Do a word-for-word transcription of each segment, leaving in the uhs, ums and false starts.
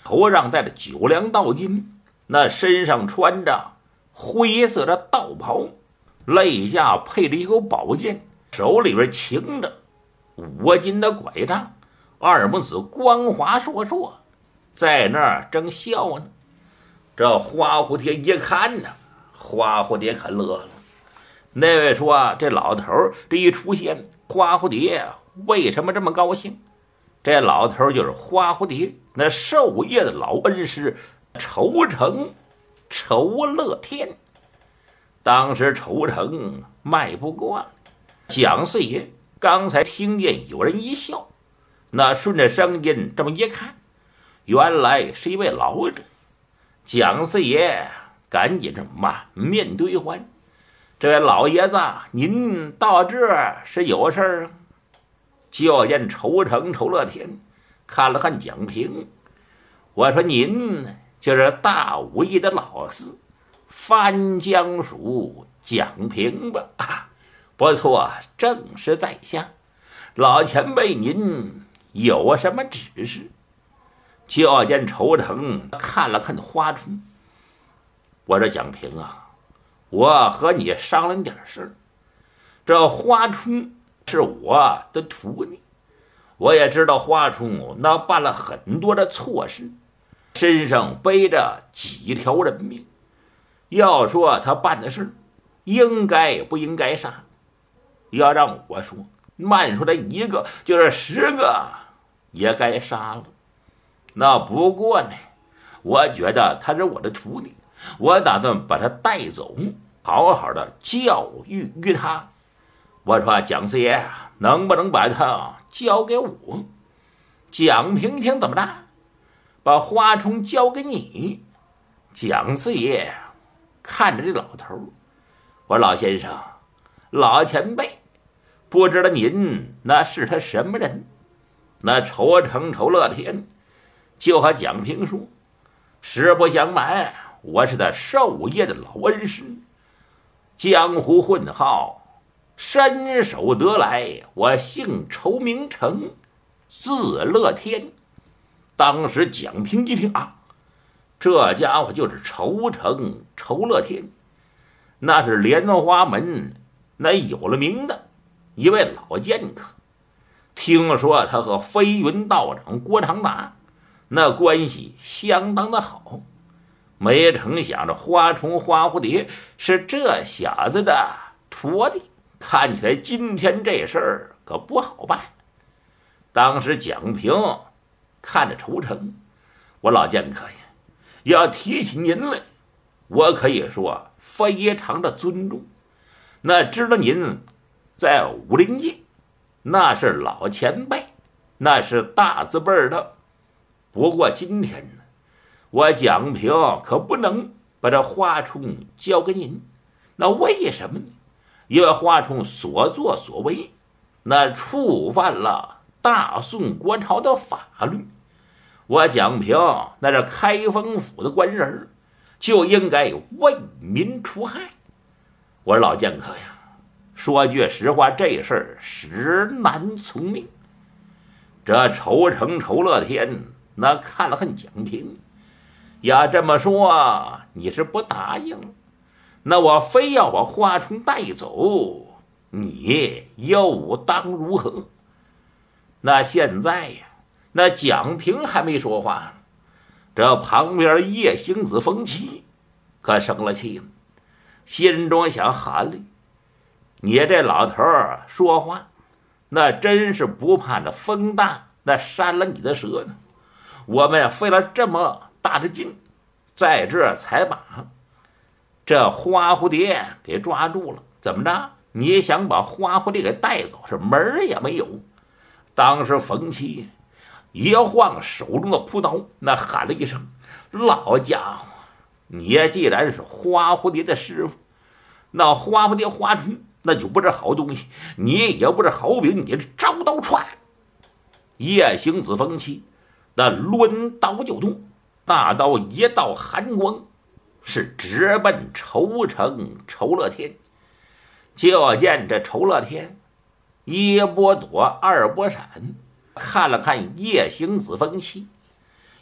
头上戴着九梁道巾，那身上穿着灰色的道袍，肋下配着一口宝剑，手里边擎着五斤的拐杖，二母子光华烁烁，在那儿正笑呢。这花蝴蝶一看呢，花蝴蝶可乐了。那位说，这老头这一出现，花蝴蝶为什么这么高兴？这老头就是花蝴蝶那授业的老恩师仇成仇乐天。当时仇成迈不过了，蒋四爷刚才听见有人一笑，那顺着声音这么一看，原来是一位老者。蒋四爷赶紧是满面堆欢，这位老爷子，您到这是有事儿啊？就见仇成仇乐天看了看蒋平，我说您就是大武义的老师番江署蒋平吧？啊，不错，正是在下。老前辈您有什么指示？就见仇成看了看花春，我说蒋平啊，我和你商量点事儿。这花春是我的徒弟，我也知道花春那办了很多的错事，身上背着几条人命。要说他办的事应该不应该杀，要让我说，慢说他一个就是十个也该杀了。那不过呢，我觉得他是我的徒弟，我打算把他带走，好好的教育于他。我说蒋四爷，能不能把他交给我？蒋平听怎么着？把花虫交给你？蒋四爷看着这老头，我说老先生，老前辈，不知道您那是他什么人？那仇成仇乐天就和蒋平说，实不相瞒，我是他授业的老恩师，江湖混号伸手得来，我姓仇名成，字乐天。当时蒋平一听啊，这家伙就是仇成仇乐天，那是莲花门那有了名的一位老剑客。听说他和飞云道长郭长达那关系相当的好，没成想这花虫花蝴蝶是这小子的徒弟，看起来今天这事儿可不好办。当时蒋平看着仇成，我老剑客呀，要提起您来，我可以说非常的尊重。那知道您在武林界那是老前辈，那是大字辈的。不过今天呢，我蒋平可不能把这花虫交给您。那为什么呢？因为花虫所作所为，那触犯了大宋国朝的法律。我蒋平那是开封府的官人，就应该为民除害。我说老剑客呀，说句实话，这事儿实难从命。这仇成仇乐天那看了看蒋平，要这么说你是不答应，那我非要把花虫带走，你又当如何？那现在呀，那蒋平还没说话呢，这旁边叶星子冯七可生了气了，心中想喊哩，你这老头儿说话那真是不怕这风大那扇了你的舌呢。我们费了这么大的劲，在这才把这花蝴蝶给抓住了，怎么着？你想把花蝴蝶给带走，是门儿也没有。当时冯七一晃手中的朴刀，那喊了一声：“老家伙，你既然是花蝴蝶的师傅，那花蝴蝶花春那就不是好东西，你也不是好饼，你招刀踹！”叶行子风气那抡刀就动，大刀一道寒光，是直奔仇成仇乐天。就见这仇乐天一波躲二波闪，看了看叶行子风气，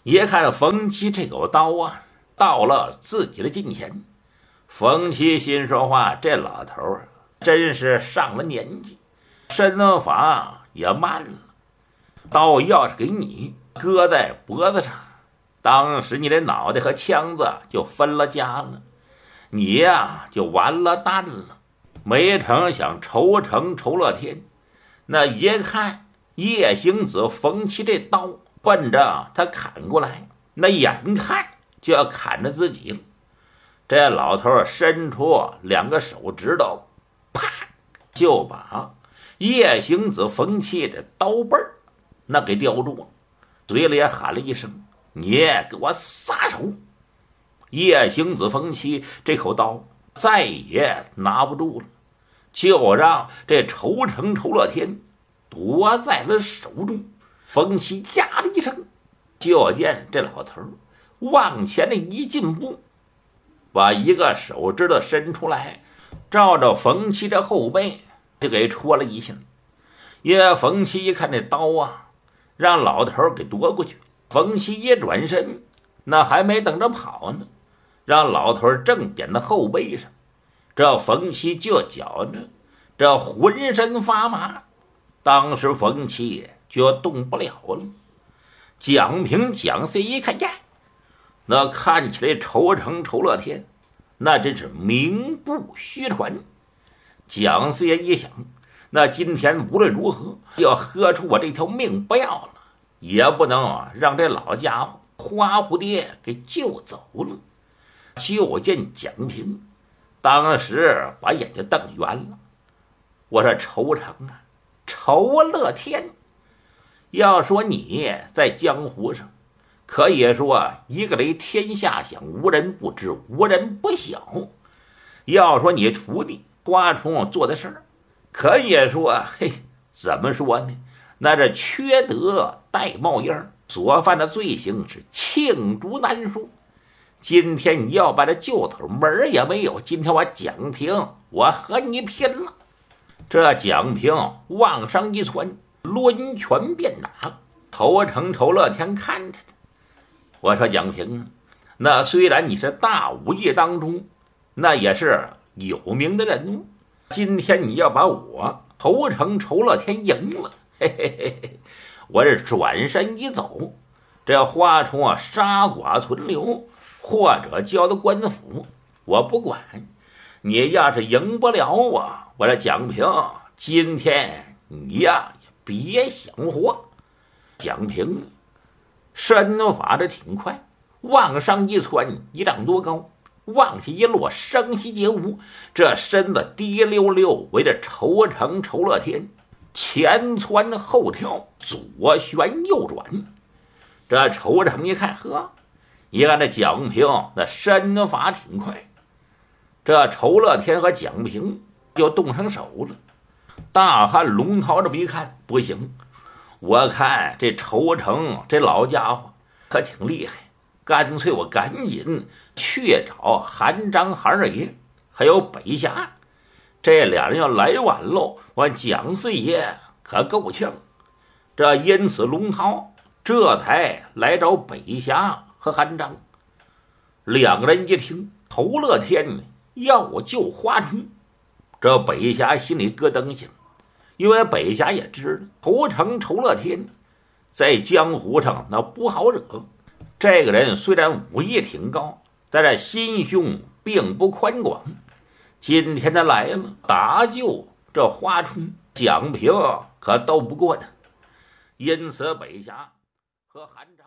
一看冯七这口刀啊，到了自己的近前，冯七心说话，这老头啊，真是上了年纪，身法也慢了。刀要是给你搁在脖子上，当时你的脑袋和枪子就分了家了，你呀就完了蛋了。没成想仇成仇乐天，那一看叶行子冯七这刀奔着他砍过来，那眼看就要砍着自己了。这老头伸出两个手指头，啪就把叶行子冯七的刀背儿那给叼住了，嘴里也喊了一声：“你给我撒手！”叶行子冯七这口刀再也拿不住了，就让这仇成仇乐天夺在了手中。冯七呀了一声，就见这老头往前的一进步，把一个手指头伸出来，照着冯七的后背就给戳了一下。因为冯七一看这刀啊，让老头给夺过去，冯七一转身，那还没等着跑呢，让老头正点到后背上。这冯七就觉着这浑身发麻，当时冯七就动不了了。蒋平蒋四一看呀，那看起来仇成仇乐天，那真是名不虚传。蒋四爷一想，那今天无论如何要喝出我这条命不要了，也不能让这老家伙花蝴蝶给救走了。就见蒋平当时把眼睛瞪圆了，我说仇成啊，仇乐天，要说你在江湖上可以说一个雷天下响，无人不知，无人不晓。要说你徒弟花冲做的事儿，可以说嘿，怎么说呢，那这缺德带冒烟，所犯的罪行是罄竹难书。今天你要把这旧头门儿也没有，今天我蒋平我和你拼了。这蒋平往上一窜，抡拳便打。仇成仇乐天看着他，我说蒋平啊，那虽然你是大武艺当中那也是有名的人物，今天你要把我仇成仇乐天赢了，嘿嘿嘿嘿，我这转身一走，这花冲啊杀剐存留，或者交到官府，我不管。你要是赢不了我，我这蒋平今天你呀也别想活。蒋平身法这挺快，往上一窜，一丈多高，往下一落，声息皆无。这身子滴溜溜围着仇成仇乐天，前窜后跳，左旋右转。这仇成一看，呵，一看这蒋平那身法挺快，这仇乐天和蒋平又动上手了。大汉龙涛这么一看，不行，我看这仇成这老家伙可挺厉害，干脆我赶紧去找韩章韩二爷还有北侠，这俩人要来晚喽，我蒋四爷可够呛。这因此龙涛这才来找北侠和韩章。两个人一听仇乐天要救花冲，这北侠心里咯噔响，因为北侠也知道仇成仇乐天在江湖上那不好惹，这个人虽然武艺挺高，但是心胸并不宽广。今天他来了，搭救这花冲、蒋平可斗不过他，因此北侠和韩章。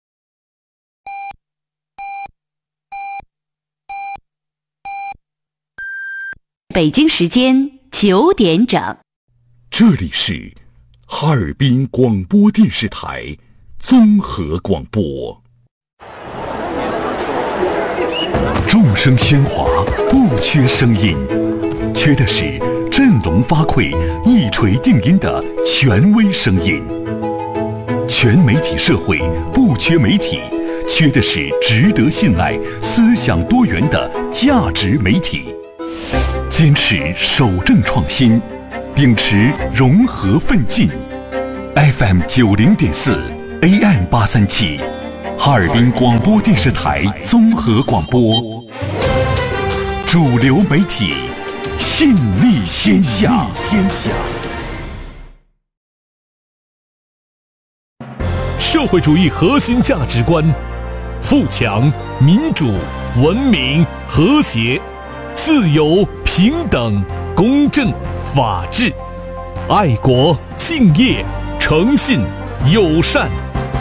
北京时间九点整， 这里是哈尔滨广播电视台综合广播。众声喧哗，不缺声音，缺的是振聋发聩、一锤定音的权威声音。全媒体社会不缺媒体，缺的是值得信赖、思想多元的价值媒体。坚持守正创新，秉持融合奋进。F M 九零点四 ，A M 八三七， 哈尔滨广播电视台综合广播，主流媒体，信力天下。天下。 社会主义核心价值观：富强、民主、文明、和谐、自由、平等、公正、法治、爱国、敬业、诚信、友善。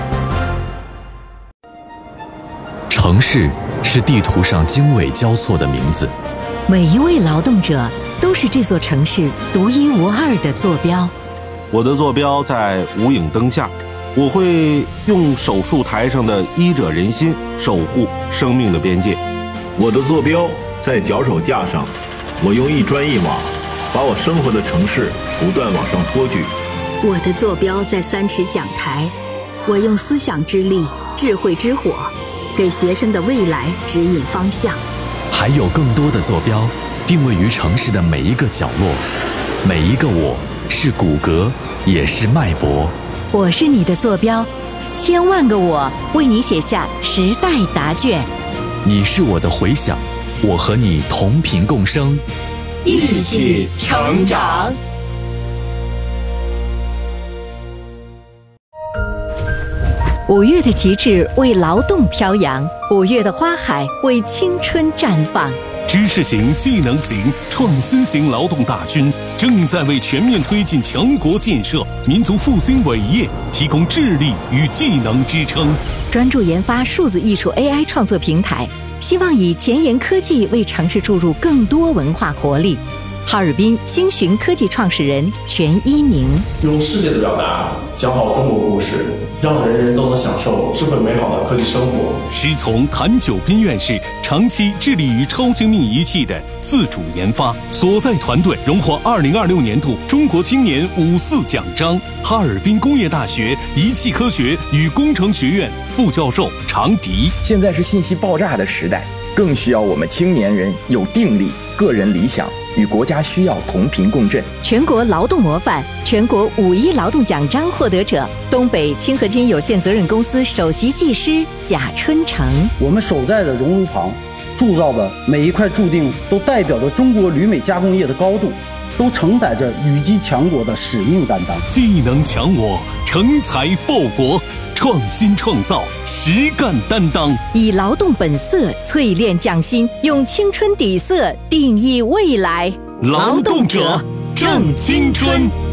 城市是地图上经纬交错的名字， 每一位劳动者都是这座城市独一无二的坐标。 我的坐标在无影灯下，我会用手术台上的医者仁心守护生命的边界。 我的坐标在脚手架上，我用一砖一瓦把我生活的城市不断往上托举。 我的坐标在三尺讲台，我用思想之力、智慧之火给学生的未来指引方向。 还有更多的坐标定位于城市的每一个角落，每一个我是骨骼，也是脉搏。 我是你的坐标，千万个我为你写下时代答卷。 你是我的回响，我和你同频共生， 一起成长。五月的旗帜为劳动飘扬，五月的花海为青春绽放。 知识型、技能型、创新型劳动大军正在为全面推进强国建设、民族复兴伟业提供智力与技能支撑。 专注研发数字艺术 A I 创作平台，希望以前沿科技为城市注入更多文化活力。哈尔滨星寻科技创始人全一鸣， 用世界的表达讲好中国故事，让人人都能享受智慧美好的科技生活。 师从谭九斌院士长期致力于超精密仪器的自主研发，所在团队荣获二零二六年度中国青年五四奖章。哈尔滨工业大学仪器科学与工程学院副教授常迪， 现在是信息爆炸的时代，更需要我们青年人有定力、个人理想，与国家需要同频共振。 全国劳动模范、全国五一劳动奖章获得者，东北清合金有限责任公司首席技师贾春成。 我们守在的熔炉旁铸造的每一块铸锭，都代表着中国铝镁加工业的高度，都承载着狙击强国的使命担当。 技能强我，成才报国，创新创造，实干担当， 以劳动本色淬炼匠心，用青春底色定义未来。 劳动者正青春。